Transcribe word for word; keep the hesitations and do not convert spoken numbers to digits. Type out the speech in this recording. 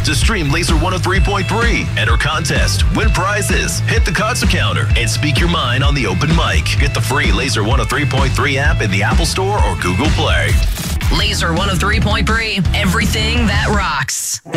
to stream Laser one oh three point three. Enter contest, win prizes, hit the concert counter, and speak your mind on the open mic. Get the free Laser one oh three point three app in the Apple Store or Google Play. Laser one oh three point three, everything that rocks.